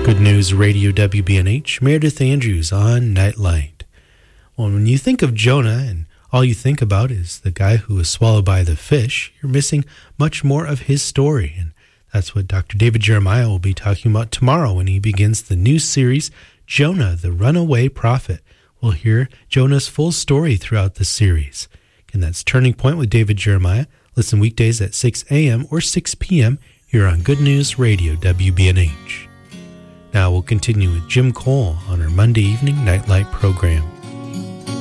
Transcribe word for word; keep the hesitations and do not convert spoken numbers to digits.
Good News Radio W B N H, Meredith Andrews on Nightlight. Well, when you think of Jonah and all you think about is the guy who was swallowed by the fish, you're missing much more of his story. And that's what Doctor David Jeremiah will be talking about tomorrow when he begins the new series, Jonah, the Runaway Prophet. We'll hear Jonah's full story throughout the series. And that's Turning Point with David Jeremiah. Listen weekdays at six a.m. or six p.m. here on Good News Radio W B N H. Now we'll continue with Jim Cole on our Monday evening Nightlight program.